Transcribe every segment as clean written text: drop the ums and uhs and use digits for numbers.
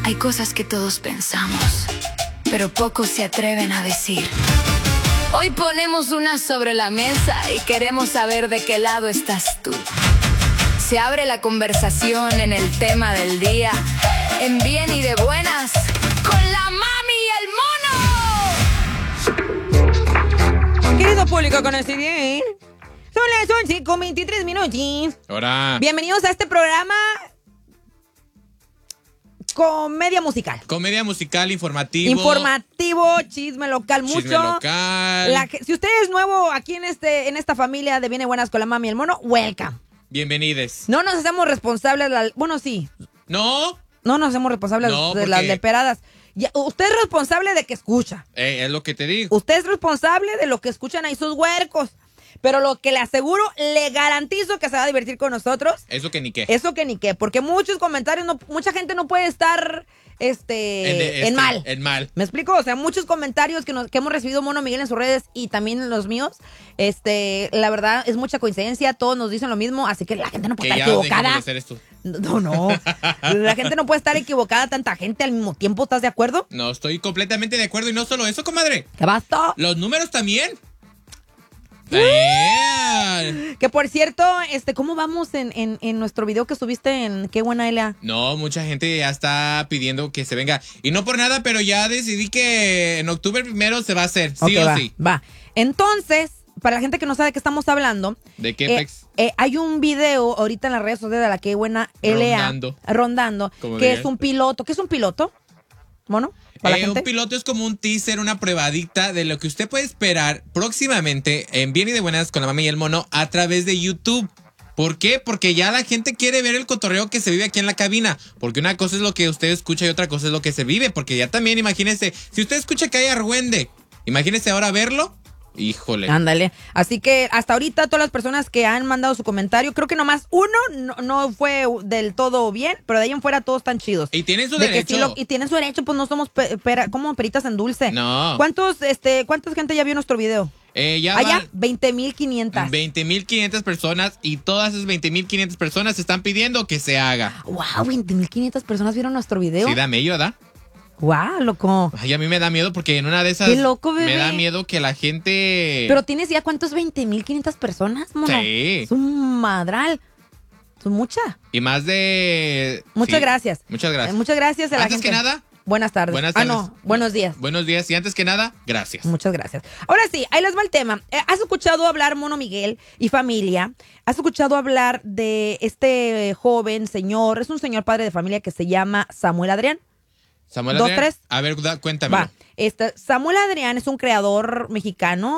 Hay cosas que todos pensamos, pero pocos se atreven a decir. Hoy ponemos una sobre la mesa y queremos saber de qué lado estás tú. Se abre la conversación en el tema del día, en bien y de buenas, con la mami y el mono. Querido público conocido, son las 11:23. Hola. Bienvenidos a este programa Comedia musical. Comedia musical, informativo. Informativo, chisme local, mucho. Chisme local. Si usted es nuevo aquí en esta familia de Bien y Buenas con la mami y el mono, welcome. Bienvenides. No nos hacemos responsables, bueno, sí. No. No nos hacemos responsables de las leperadas. Usted es responsable de que escucha. Es lo que te digo. Usted es responsable de lo que escuchan ahí sus huercos. Pero lo que le aseguro, le garantizo que se va a divertir con nosotros. Eso que ni qué. Eso que ni qué. Porque muchos comentarios, mucha gente no puede estar en mal. En mal. ¿Me explico? O sea, muchos comentarios que hemos recibido Mono Miguel en sus redes y también los míos. La verdad, es mucha coincidencia. Todos nos dicen lo mismo. Así que la gente no puede estar equivocada. De hacer esto. No. La gente no puede estar equivocada, tanta gente al mismo tiempo. ¿Estás de acuerdo? No, estoy completamente de acuerdo. Y no solo eso, comadre. ¿Qué basta? Los números también. Que por cierto, ¿cómo vamos en nuestro video que subiste en Qué Buena L.A.? No, mucha gente ya está pidiendo que se venga. Y no por nada, pero ya decidí que en octubre 1 se va a hacer, sí o sí. Va. Entonces, para la gente que no sabe de qué estamos hablando. ¿De qué, Pex? Hay un video ahorita en las redes sociales de la Qué Buena L.A. Rondando, que es un piloto. ¿Qué es un piloto? ¿Mono? Un piloto es como un teaser, una probadita de lo que usted puede esperar próximamente en Bien y de Buenas con la mami y el mono a través de YouTube. ¿Por qué? Porque ya la gente quiere ver el cotorreo que se vive aquí en la cabina. Porque una cosa es lo que usted escucha y otra cosa es lo que se vive. Porque ya también, imagínese, si usted escucha que hay argüende, imagínese ahora verlo. Híjole. Ándale. Así que hasta ahorita todas las personas que han mandado su comentario, creo que nomás uno no fue del todo bien, pero de ahí en fuera todos están chidos. Y tienen su derecho. Y tienen su derecho, pues no somos como peritas en dulce. No. ¿Cuánta gente ya vio nuestro video? Ya allá, 20,500. 20,500 personas y todas esas 20,500 personas están pidiendo que se haga. Wow, 20,500 personas vieron nuestro video. Sí, da mello, ¿da? ¡Guau, loco! Ay, a mí me da miedo porque en una de esas. ¡Qué loco, bebé! Me da miedo que la gente. ¿Pero tienes ya cuántos 20,500 personas, mono? Sí. Es un madral. Es mucha. Y más de. Muchas gracias. Muchas gracias. Muchas gracias a la gente. Antes que nada. Buenas tardes. Buenas tardes. No, buenos días. Buenos días. Y antes que nada, gracias. Muchas gracias. Ahora sí, ahí les va el tema. ¿Has escuchado hablar, Mono Miguel y familia? ¿Has escuchado hablar de este joven señor? Es un señor padre de familia que se llama Samuel Adrián. Samuel Adrián. 2, 3. A ver, cuéntame. Va. Samuel Adrián es un creador mexicano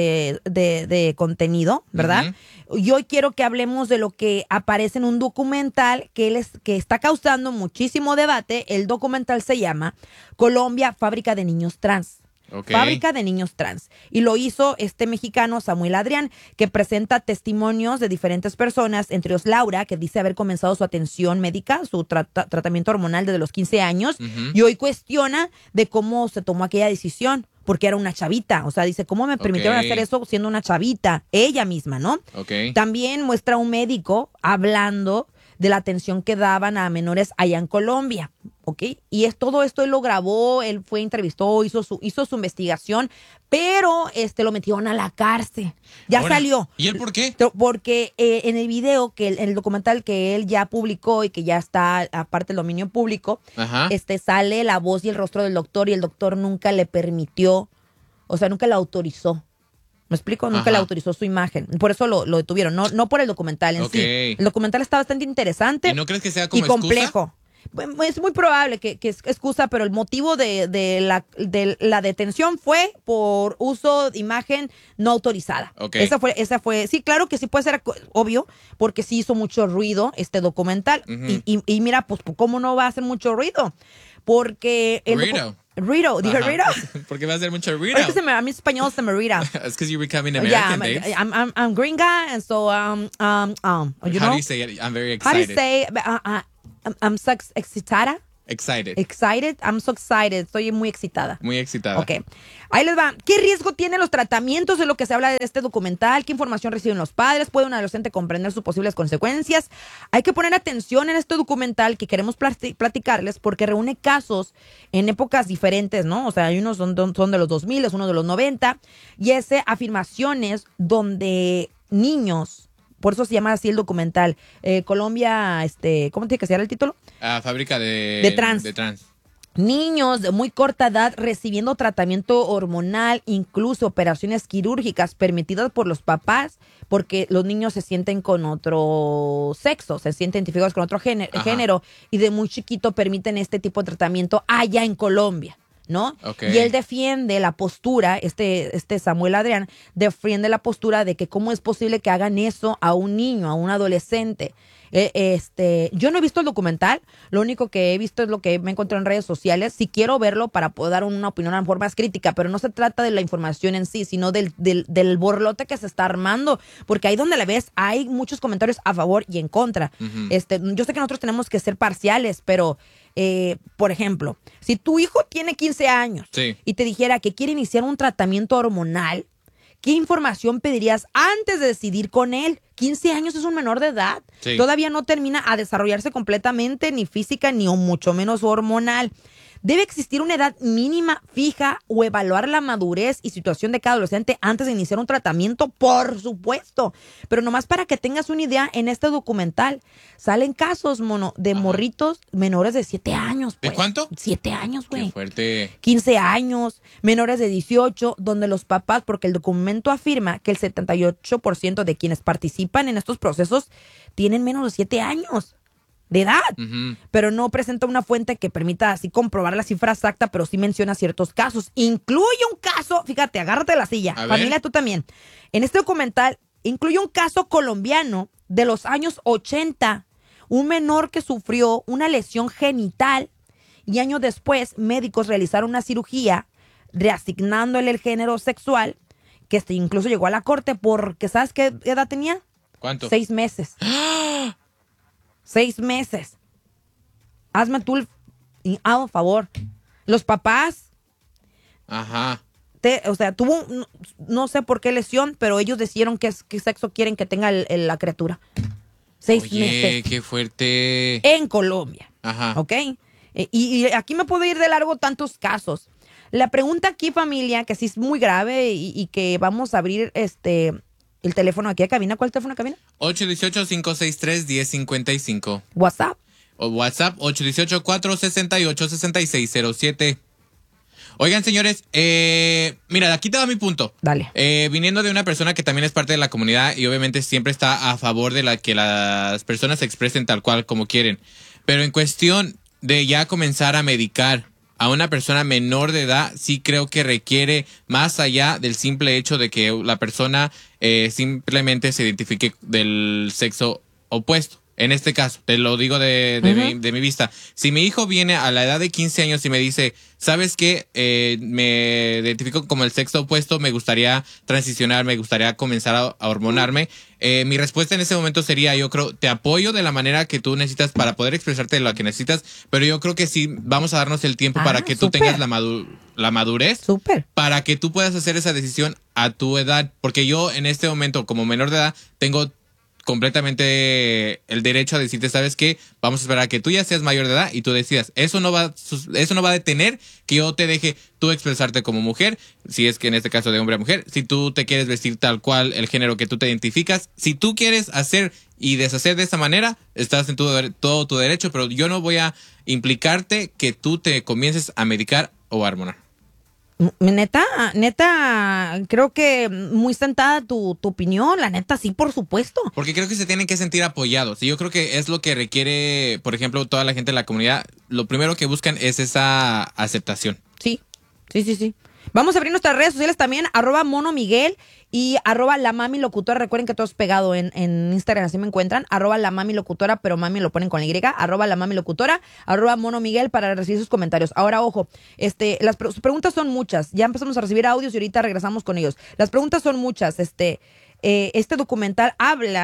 de contenido, ¿verdad? Uh-huh. Y hoy quiero que hablemos de lo que aparece en un documental que está causando muchísimo debate. El documental se llama Colombia, Fábrica de Niños Trans. Okay. Fábrica de Niños Trans. Y lo hizo este mexicano Samuel Adrián, que presenta testimonios de diferentes personas, entre ellos Laura, que dice haber comenzado su atención médica, su tratamiento hormonal desde los 15 años, uh-huh. Y hoy cuestiona de cómo se tomó aquella decisión, porque era una chavita. O sea, dice, ¿cómo me permitieron hacer eso siendo una chavita? Ella misma, ¿no? Okay. También muestra a un médico hablando de la atención que daban a menores allá en Colombia, ¿ok? Y todo esto él lo grabó, él entrevistó, hizo su investigación, pero lo metieron a la cárcel. Ya ahora, salió. ¿Y él por qué? Porque en el video, en el documental que él ya publicó y que ya está aparte del dominio público, ajá, sale la voz y el rostro del doctor y el doctor nunca le permitió, o sea, nunca la autorizó. ¿Me explico? Nunca le autorizó su imagen. Por eso lo detuvieron, no por el documental en sí. El documental está bastante interesante. ¿Y no crees que sea como y complejo? Excusa? Es muy probable que es excusa, pero el motivo de la detención fue por uso de imagen no autorizada. Okay. Esa fue. Sí, claro que sí puede ser obvio, porque sí hizo mucho ruido este documental. Uh-huh. Y mira, pues, ¿cómo no va a hacer mucho ruido? Porque Rito, dije Rito. Porque va a hacer mucho Rito. Es que a mí español se me Rita. It's because you're becoming American, Dave. I'm gringa, and so you know. How do you say it? I'm very excited. How do you say I'm so excitada? Excited. Excited, I'm so excited. Estoy muy excitada. Muy excitada. Ok. Ahí les va. ¿Qué riesgo tienen los tratamientos? Es lo que se habla de este documental. ¿Qué información reciben los padres? ¿Puede un adolescente comprender sus posibles consecuencias? Hay que poner atención en este documental que queremos platicarles porque reúne casos en épocas diferentes, ¿no? O sea, hay unos son de los 2000, uno de los 90 y afirmaciones donde niños, por eso se llama así el documental, Colombia, ¿cómo tiene que ser el título? Fábrica de trans. Niños de muy corta edad recibiendo tratamiento hormonal, incluso operaciones quirúrgicas permitidas por los papás, porque los niños se sienten con otro sexo, se sienten identificados con otro género, y de muy chiquito permiten este tipo de tratamiento allá en Colombia, ¿no? Okay. Y él defiende la postura, Samuel Adrián, defiende la postura de que cómo es posible que hagan eso a un niño, a un adolescente. Yo no he visto el documental, lo único que he visto es lo que me encontré en redes sociales. Si quiero verlo para poder dar una opinión a lo mejor más crítica, pero no se trata de la información en sí, sino del borlote que se está armando, porque ahí donde la ves hay muchos comentarios a favor y en contra. Uh-huh. Yo sé que nosotros tenemos que ser parciales, pero por ejemplo, si tu hijo tiene 15 años y te dijera que quiere iniciar un tratamiento hormonal, ¿qué información pedirías antes de decidir con él? 15 años es un menor de edad. Sí. Todavía no termina a desarrollarse completamente, ni física, ni mucho menos hormonal. Debe existir una edad mínima fija o evaluar la madurez y situación de cada adolescente antes de iniciar un tratamiento, por supuesto. Pero nomás para que tengas una idea, en este documental salen casos, de morritos menores de 7 años. Pues. ¿De cuánto? 7 años, güey. Qué fuerte. 15 años, menores de 18, donde los papás, porque el documento afirma que el 78% de quienes participan en estos procesos tienen menos de 7 años de edad, pero no presenta una fuente que permita así comprobar la cifra exacta, pero sí menciona ciertos casos. Incluye un caso, fíjate, agárrate la silla, familia, tú también. En este documental incluye un caso colombiano de los años 80, un menor que sufrió una lesión genital y años después médicos realizaron una cirugía reasignándole el género sexual, que incluso llegó a la corte porque, ¿sabes qué edad tenía? ¿Cuánto? 6 meses. 6 meses. Hazme tú el favor. Los papás. Ajá. Tuvo, no sé por qué lesión, pero ellos decidieron qué sexo quieren que tenga la criatura. 6 meses. Oye, qué fuerte. En Colombia. Ajá. ¿Ok? Y aquí me puedo ir de largo tantos casos. La pregunta aquí, familia, que sí es muy grave y que vamos a abrir el teléfono aquí a cabina. ¿Cuál teléfono a cabina? 818-563-1055. WhatsApp. O WhatsApp 818-468-6607. Oigan, señores, mira, aquí te va mi punto. Dale. Viniendo de una persona que también es parte de la comunidad y obviamente siempre está a favor de que las personas se expresen tal cual como quieren. Pero en cuestión de ya comenzar a medicar a una persona menor de edad, sí creo que requiere más allá del simple hecho de que la persona simplemente se identifique del sexo opuesto. En este caso, te lo digo de mi vista. Si mi hijo viene a la edad de 15 años y me dice, ¿sabes qué? Me identifico como el sexo opuesto, me gustaría transicionar, me gustaría comenzar a hormonarme. Mi respuesta en ese momento sería, yo creo, te apoyo de la manera que tú necesitas para poder expresarte de lo que necesitas, pero yo creo que sí vamos a darnos el tiempo para que tú tengas la madurez. Súper. Para que tú puedas hacer esa decisión a tu edad. Porque yo en este momento, como menor de edad, tengo completamente el derecho a decirte, ¿sabes qué? Vamos a esperar a que tú ya seas mayor de edad y tú decidas. Eso no va a detener que yo te deje tú expresarte como mujer, si es que en este caso de hombre a mujer, si tú te quieres vestir tal cual el género que tú te identificas, si tú quieres hacer y deshacer de esa manera, estás en todo tu derecho, pero yo no voy a implicarte que tú te comiences a medicar o a hormonar. Neta, creo que muy sentada tu opinión, la neta, sí, por supuesto. Porque creo que se tienen que sentir apoyados. Y yo creo que es lo que requiere, por ejemplo, toda la gente de la comunidad. Lo primero que buscan es esa aceptación. Sí. Vamos a abrir nuestras redes sociales también, @monomiguel y @lamamilocutora. Recuerden que todo es pegado en Instagram, así me encuentran, @lamamilocutora, pero mami lo ponen con la Y, @lamamilocutora, @monomiguel para recibir sus comentarios. Ahora, ojo, sus preguntas son muchas. Ya empezamos a recibir audios y ahorita regresamos con ellos. Las preguntas son muchas. Este documental habla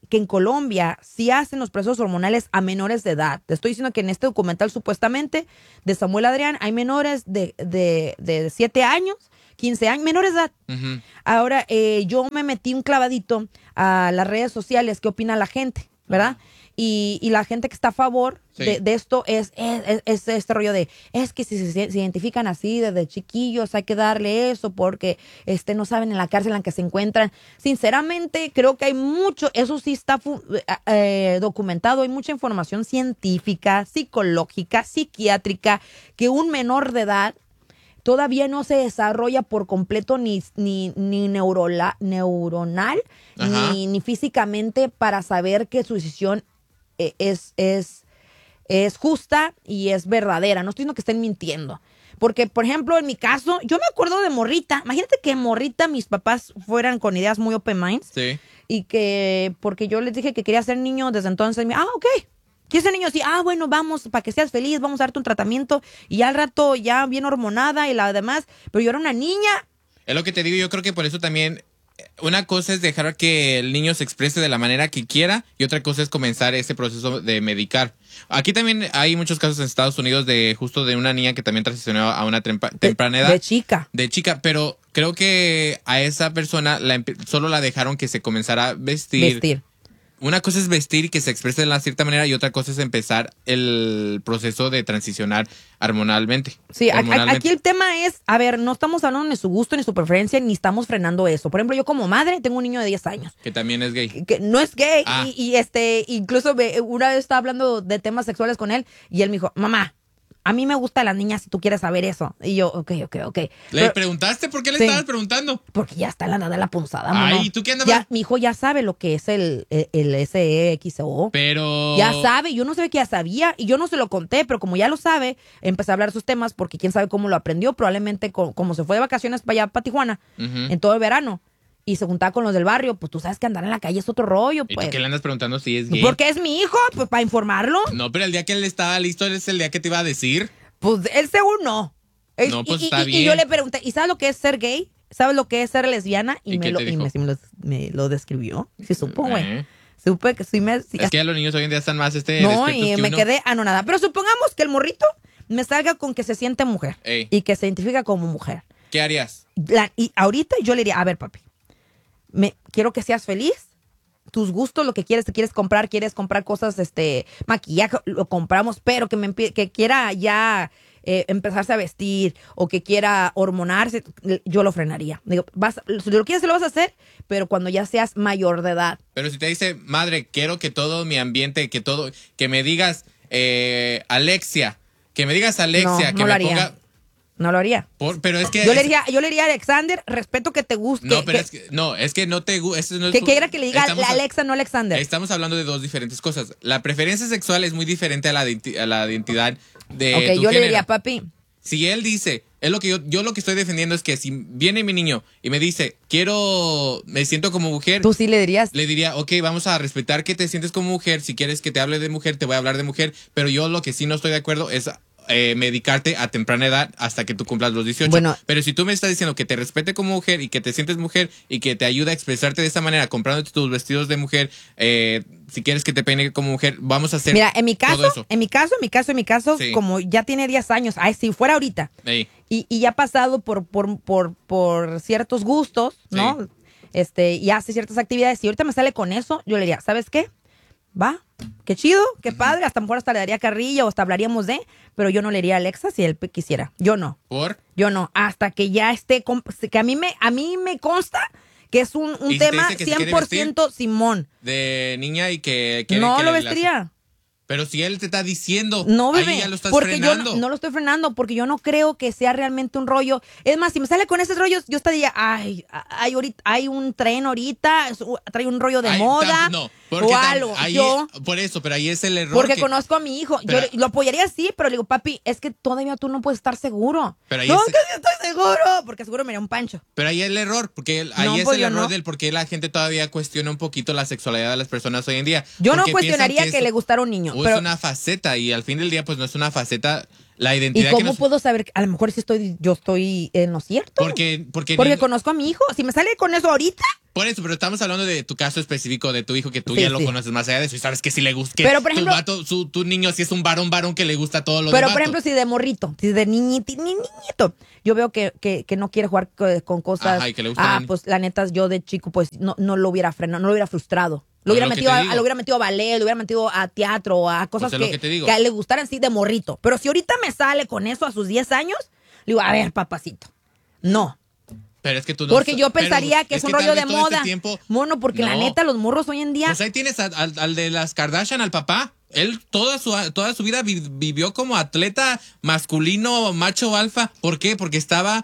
que en Colombia sí hacen los procesos hormonales a menores de edad. Te estoy diciendo que en este documental supuestamente de Samuel Adrián hay menores de 7 años, 15 años, menores de edad. Ujú. Ahora, yo me metí un clavadito a las redes sociales, qué opina la gente, ¿verdad? Y la gente que está a favor Sí. de esto es este rollo de, es que si se identifican así desde chiquillos hay que darle eso porque no saben en la cárcel en la que se encuentran. Sinceramente, creo que hay mucho, eso sí está documentado, hay mucha información científica, psicológica, psiquiátrica, que un menor de edad todavía no se desarrolla por completo ni neuronal Ajá. ni físicamente para saber que su decisión es justa y es verdadera. No estoy diciendo que estén mintiendo. Porque, por ejemplo, en mi caso, yo me acuerdo de morrita. Imagínate que morrita mis papás fueran con ideas muy open minds. Sí. Y que, porque yo les dije que quería ser niño desde entonces, ok. ¿Quieres ser niño? Sí, bueno, vamos, para que seas feliz, vamos a darte un tratamiento. Y ya al rato, ya bien hormonada y la demás. Pero yo era una niña. Es lo que te digo, yo creo que por eso también una cosa es dejar que el niño se exprese de la manera que quiera y otra cosa es comenzar ese proceso de medicar. Aquí también hay muchos casos en Estados Unidos de justo de una niña que también transicionó a una temprana edad. De chica. De chica, pero creo que a esa persona solo la dejaron que se comenzara a vestir. Una cosa es vestir y que se exprese de una cierta manera y otra cosa es empezar el proceso de transicionar hormonalmente. Sí, aquí el tema es, a ver, no estamos hablando ni su gusto ni su preferencia, ni estamos frenando eso. Por ejemplo, yo como madre tengo un niño de 10 años. Que también es gay. Que no es gay. Ah. Incluso una vez estaba hablando de temas sexuales con él y él me dijo, mamá, a mí me gustan las niñas si tú quieres saber eso. Y yo, ok. ¿Le preguntaste? ¿Por qué le Sí. estabas preguntando? Porque ya está en la edad de la punzada, Ay, mono. ¿y tú qué andas? Ya, mi hijo ya sabe lo que es el SEXO. Pero... Ya sabe, yo no sabía que ya sabía y yo no se lo conté, pero como ya lo sabe, empecé a hablar de sus temas porque quién sabe cómo lo aprendió, probablemente como se fue de vacaciones para allá, para Tijuana, Ujú. en todo el verano, y se juntaba con los del barrio, pues tú sabes que andar en la calle es otro rollo, ¿Y pues. por qué le andas preguntando si es gay? Porque es mi hijo, pues para informarlo. No, pero el día que él estaba listo es el día que te iba a decir. Pues él según no. No, pues está y bien. yo le pregunté, ¿y sabes lo que es ser gay? ¿Sabes lo que es ser lesbiana? ¿Y qué te dijo? Me lo describió. Sí, supo, güey. Eh. Supe que sí me... sí, Es que ya los niños hoy en día están más no, despiertos y que me uno. quedé anonada. Pero supongamos que el morrito me salga con que se siente mujer. Ey. Y que se identifica como mujer. ¿Qué harías? Y ahorita yo le diría, a ver, papi, quiero que seas feliz. Tus gustos, lo que quieres, quieres comprar cosas, maquillaje, lo compramos, pero que quiera ya empezarse a vestir o que quiera hormonarse, yo lo frenaría. Digo, si lo quieres, lo vas a hacer, pero cuando ya seas mayor de edad. Pero si te dice, madre, quiero que todo mi ambiente, que me digas, Alexia, que me digas Alexia, No, que no lo me haría. ponga... Pero es que pero es que... yo le diría a Alexander, respeto que te guste. No, pero es que no te gusta... No que quiera que le diga la Alexa, no Alexander. Estamos hablando de dos diferentes cosas. La preferencia sexual es muy diferente a la identidad de Ok, tu yo le género. diría, papi, Si él dice, es lo que yo lo que estoy defendiendo es que si viene mi niño y me dice, me siento como mujer, tú sí le dirías. le diría, ok, vamos a respetar que te sientes como mujer, si quieres que te hable de mujer, te voy a hablar de mujer, pero yo lo que sí no estoy de acuerdo es medicarte a temprana edad hasta que tú cumplas los 18. Bueno. Pero si tú me estás diciendo que te respete como mujer y que te sientes mujer y que te ayuda a expresarte de esa manera, comprándote tus vestidos de mujer, si quieres que te peine como mujer, vamos a hacer Mira, en mi todo eso. caso, Sí. como ya tiene 10 años, si fuera ahorita, Ey. y ya ha pasado por ciertos gustos, ¿no? Y hace ciertas actividades, y ahorita me sale con eso, yo le diría, ¿sabes qué? Va, qué chido, qué padre, hasta mejor hasta le daría carrilla o hasta hablaríamos pero yo no le diría a Alexa si él quisiera. Yo no. ¿Por? Yo no, hasta que ya esté, que a mí me consta que es un ¿Y si te tema dice que se quiere 100% Simón. De niña y que quiere No que lo le- vestiría. Pero si él te está diciendo, No, bebé, ahí ya lo estás porque frenando. yo no lo estoy frenando, porque yo no creo que sea realmente un rollo. Es más, si me sale con esos rollos, yo estaría, hay un tren ahorita, trae un rollo de Ay, moda no, o algo. ahí, Yo, por eso, pero ahí es el error. porque que- conozco a mi hijo, Pero- yo lo apoyaría sí, pero le digo, papi, es que todavía tú no puedes estar seguro. Pero ahí No, es- que sí estoy seguro, porque seguro me haría un pancho. Pero ahí es el error, porque ahí No, es pues el yo error no. del por qué la gente todavía cuestiona un poquito la sexualidad de las personas hoy en día. Yo no Porque piensan cuestionaría que es- le gustara un niño, o pero es una faceta y al fin del día pues no es una faceta. la ¿Y identidad que cómo nos... puedo saber? A lo mejor si yo estoy en lo cierto. Porque conozco a mi hijo. Si me sale con eso ahorita. Por eso, pero estamos hablando de tu caso específico de tu hijo, que tú Sí, ya lo sí. conoces más allá de eso y sabes que si le gusta. Que Pero, por ejemplo, tu niño si es un varón que le gusta todo lo Pero, de por vato. ejemplo, si de morrito, si de niñito, yo veo que no quiere jugar con cosas. Ajá, y que le gusta la- Pues la neta, yo de chico, pues no lo hubiera frenado, no lo hubiera frustrado. Lo hubiera lo que metido te digo. lo hubiera metido a ballet, lo hubiera metido a teatro, a cosas Pues es lo que te digo. a él le gustaran así de morrito. Pero si ahorita me sale con eso a sus 10 años, le digo, a ver, papacito, no. Pero es que tú no. Porque yo pero pensaría que es un tal rollo vez de todo este moda. tiempo- Mono, porque la No. neta, los morros hoy en día. Pues ahí tienes al de las Kardashian, al papá. Él toda su vida vivió como atleta masculino, macho alfa. ¿Por qué? Porque estaba